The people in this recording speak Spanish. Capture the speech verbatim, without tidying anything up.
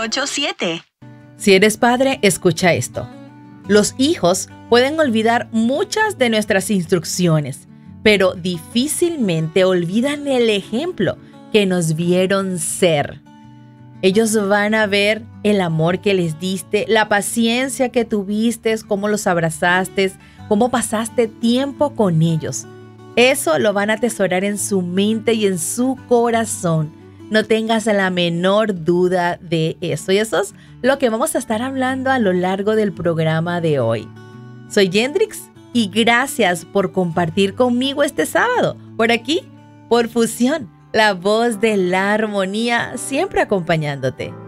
ocho siete. Si eres padre, escucha esto. Los hijos pueden olvidar muchas de nuestras instrucciones, pero difícilmente olvidan el ejemplo que nos vieron ser. Ellos van a ver el amor que les diste, la paciencia que tuviste, cómo los abrazaste, cómo pasaste tiempo con ellos. Eso lo van a atesorar en su mente y en su corazón. No tengas la menor duda de eso. Y eso es lo que vamos a estar hablando a lo largo del programa de hoy. Soy Yendrix y gracias por compartir conmigo este sábado, por aquí, por Fusión, la voz de la armonía, siempre acompañándote.